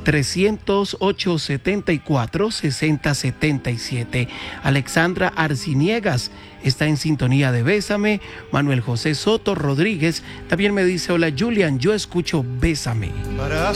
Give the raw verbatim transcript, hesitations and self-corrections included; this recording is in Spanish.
tres cero ocho, siete cuatro, seis cero siete siete. Alexandra Arciniegas está en sintonía de Bésame. Manuel José Soto Rodríguez también me dice: hola Julian, yo escucho Bésame. Para